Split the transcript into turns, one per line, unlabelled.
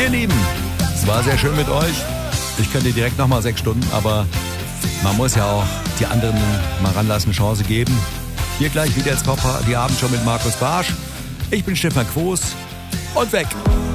Ihr Lieben, es war sehr schön mit euch. Ich könnte direkt nochmal 6 Stunden, aber man muss ja auch die anderen mal ranlassen, eine Chance geben. Hier gleich wieder jetzt die Abendshow mit Markus Barsch. Ich bin Stefan Quos und weg.